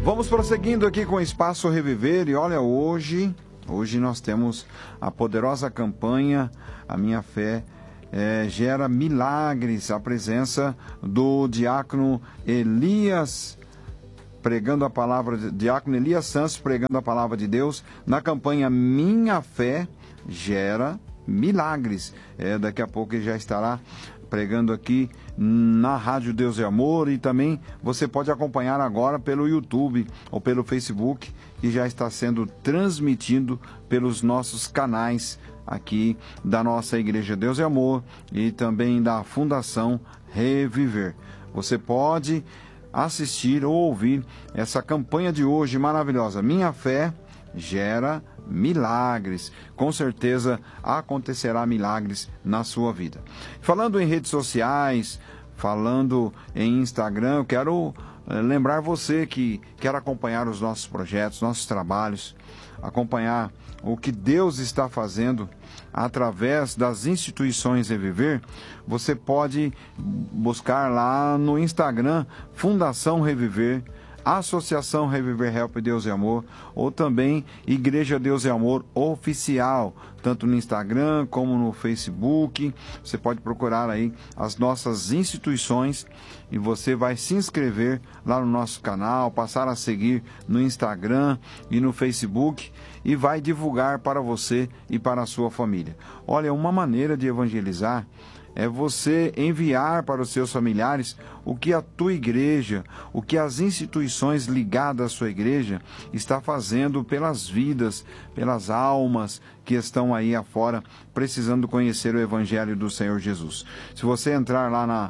Vamos prosseguindo aqui com o Espaço Reviver e olha, hoje nós temos a poderosa campanha A Minha Fé Gera Milagres, a presença do diácono Elias pregando a palavra, diácono Elias Santos pregando a palavra de Deus na campanha Minha Fé Gera Milagres. Daqui a pouco ele já estará pregando aqui na Rádio Deus e Amor, e também você pode acompanhar agora pelo YouTube ou pelo Facebook, que já está sendo transmitido pelos nossos canais aqui da nossa Igreja Deus e Amor e também da Fundação Reviver. Você pode assistir ou ouvir essa campanha de hoje maravilhosa, Minha Fé Gera Milagres. Com certeza acontecerá milagres na sua vida. Falando em redes sociais, falando em Instagram, eu quero lembrar você que quer acompanhar os nossos projetos, nossos trabalhos, acompanhar o que Deus está fazendo através das instituições Reviver. Você pode buscar lá no Instagram Fundação Reviver, Associação Reviver Help Deus e Amor, ou também Igreja Deus e Amor Oficial, tanto no Instagram como no Facebook. Você pode procurar aí as nossas instituições e você vai se inscrever lá no nosso canal, passar a seguir no Instagram e no Facebook e vai divulgar para você e para a sua família. Olha, uma maneira de evangelizar é você enviar para os seus familiares o que a tua igreja, o que as instituições ligadas à sua igreja está fazendo pelas vidas, pelas almas que estão aí afora precisando conhecer o Evangelho do Senhor Jesus. Se você entrar lá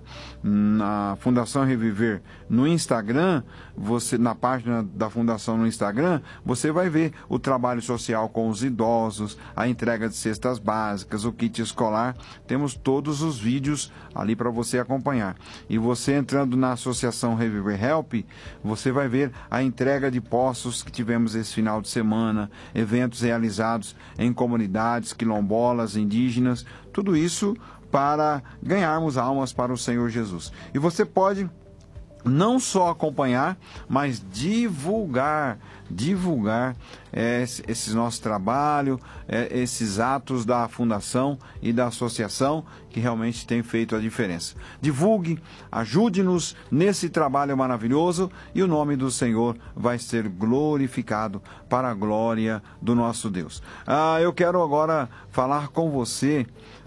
na Fundação Reviver no Instagram, na página da Fundação no Instagram, você vai ver o trabalho social com os idosos, a entrega de cestas básicas, o kit escolar. Temos todos os vídeos ali para você acompanhar. E você entrando na Associação Reviver Help, você vai ver a entrega de postos que tivemos esse final de semana, eventos realizados em comunidades quilombolas, indígenas, tudo isso para ganharmos almas para o Senhor Jesus. E você pode não só acompanhar, mas divulgar esse nosso trabalho, esses atos da Fundação e da Associação que realmente tem feito a diferença. Divulgue, ajude-nos nesse trabalho maravilhoso e o nome do Senhor vai ser glorificado para a glória do nosso Deus. Eu quero agora falar com você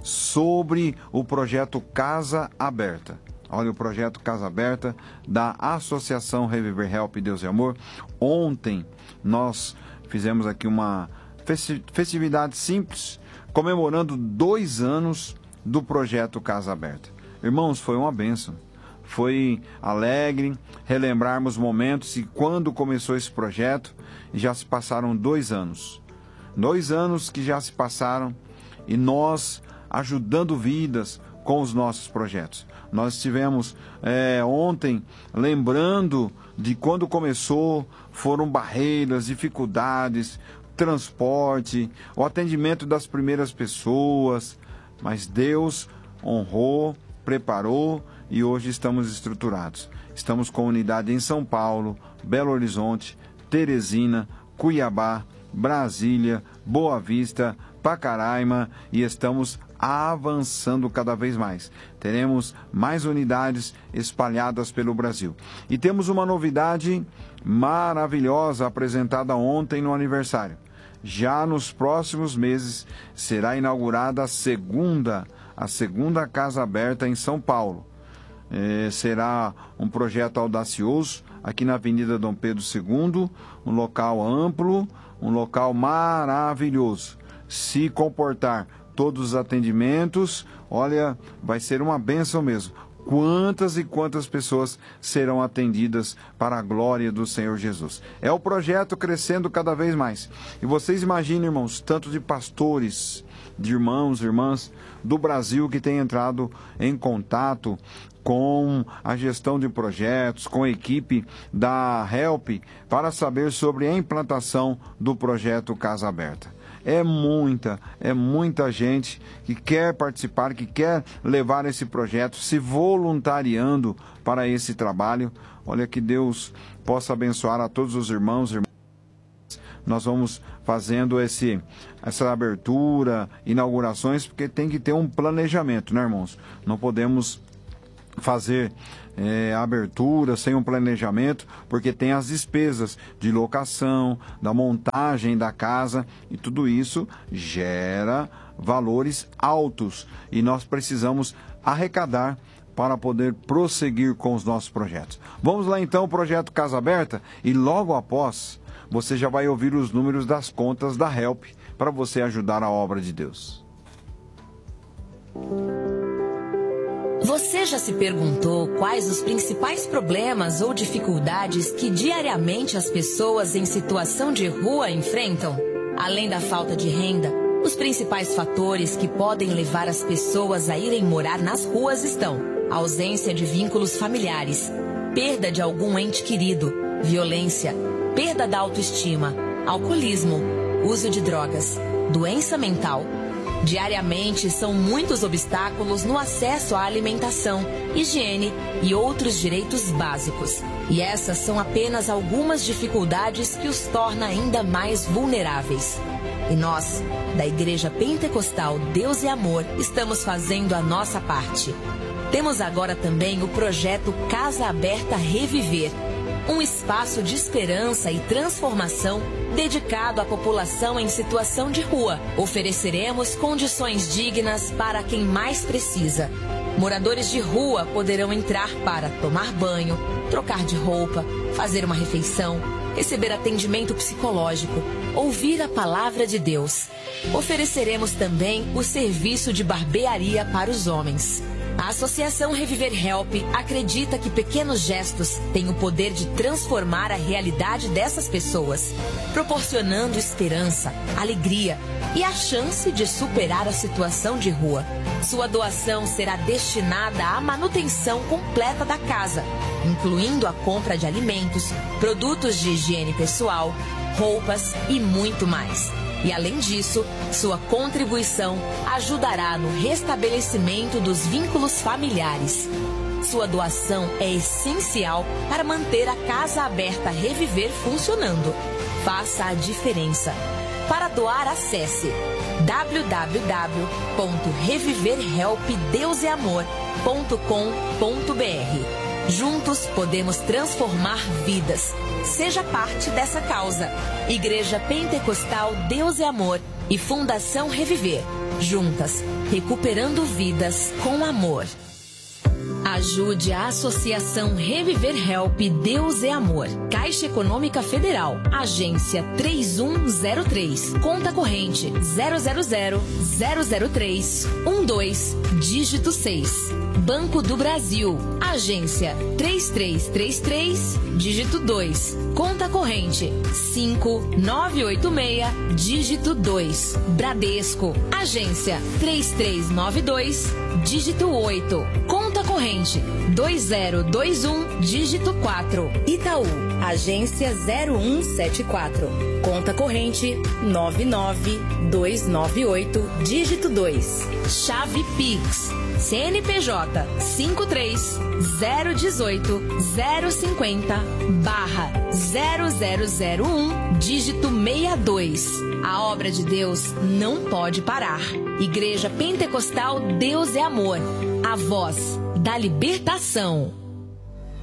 sobre o projeto Casa Aberta. Olha, o projeto Casa Aberta da Associação Reviver Help Deus e Amor. Ontem nós fizemos aqui uma festividade simples, comemorando 2 anos do projeto Casa Aberta. Irmãos, foi uma bênção. Foi alegre relembrarmos momentos e quando começou esse projeto, já se passaram 2 anos. 2 anos que já se passaram e nós ajudando vidas com os nossos projetos. Nós estivemos ontem lembrando de quando começou, foram barreiras, dificuldades, transporte, o atendimento das primeiras pessoas, mas Deus honrou, preparou e hoje estamos estruturados. Estamos com unidade em São Paulo, Belo Horizonte, Teresina, Cuiabá, Brasília, Boa Vista, Pacaraima e estamos avançando cada vez mais. Teremos mais unidades espalhadas pelo Brasil. E temos uma novidade maravilhosa apresentada ontem no aniversário. Já nos próximos meses será inaugurada a segunda Casa Aberta em São Paulo. Será um projeto audacioso aqui na Avenida Dom Pedro II, um local amplo, um local maravilhoso. Se comportar todos os atendimentos, olha, vai ser uma bênção mesmo. Quantas e quantas pessoas serão atendidas para a glória do Senhor Jesus. É o projeto crescendo cada vez mais. E vocês imaginem, irmãos, tanto de pastores, de irmãos, irmãs do Brasil que têm entrado em contato com a gestão de projetos, com a equipe da Help, para saber sobre a implantação do projeto Casa Aberta. É muita gente que quer participar, que quer levar esse projeto, se voluntariando para esse trabalho. Olha, que Deus possa abençoar a todos os irmãos e irmãs. Nós vamos fazendo essa abertura, inaugurações, porque tem que ter um planejamento, né, irmãos? Não podemos fazer a abertura sem um planejamento, porque tem as despesas de locação, da montagem da casa, e tudo isso gera valores altos e nós precisamos arrecadar para poder prosseguir com os nossos projetos. Vamos lá então, o projeto Casa Aberta, e logo após você já vai ouvir os números das contas da Help para você ajudar a obra de Deus. Você já se perguntou quais os principais problemas ou dificuldades que diariamente as pessoas em situação de rua enfrentam? Além da falta de renda, os principais fatores que podem levar as pessoas a irem morar nas ruas estão: ausência de vínculos familiares, perda de algum ente querido, violência, perda da autoestima, alcoolismo, uso de drogas, doença mental. Diariamente, são muitos obstáculos no acesso à alimentação, higiene e outros direitos básicos. E essas são apenas algumas dificuldades que os torna ainda mais vulneráveis. E nós, da Igreja Pentecostal Deus e Amor, estamos fazendo a nossa parte. Temos agora também o projeto Casa Aberta Reviver, um espaço de esperança e transformação dedicado à população em situação de rua. Ofereceremos condições dignas para quem mais precisa. Moradores de rua poderão entrar para tomar banho, trocar de roupa, fazer uma refeição, receber atendimento psicológico, ouvir a palavra de Deus. Ofereceremos também o serviço de barbearia para os homens. A Associação Reviver Help acredita que pequenos gestos têm o poder de transformar a realidade dessas pessoas, proporcionando esperança, alegria e a chance de superar a situação de rua. Sua doação será destinada à manutenção completa da casa, incluindo a compra de alimentos, produtos de higiene pessoal, roupas e muito mais. E, além disso, sua contribuição ajudará no restabelecimento dos vínculos familiares. Sua doação é essencial para manter a Casa Aberta Reviver funcionando. Faça a diferença. Para doar, acesse www.reviverhelpdeuseamor.com.br. Juntos podemos transformar vidas. Seja parte dessa causa. Igreja Pentecostal Deus e Amor e Fundação Reviver. Juntas, recuperando vidas com amor. Ajude a Associação Reviver Help Deus e Amor. Caixa Econômica Federal. Agência 3103. Conta corrente 000-003-12, dígito 6. Banco do Brasil. Agência 3333, dígito 2. Conta corrente 5986, dígito 2. Bradesco. Agência 3392, dígito 8. Conta corrente 2021, dígito 4. Itaú. Agência 0174. Conta corrente 99298, dígito 2. Chave Pix. CNPJ 53-018-050-0001, dígito 62. A obra de Deus não pode parar. Igreja Pentecostal Deus é Amor. A voz da libertação.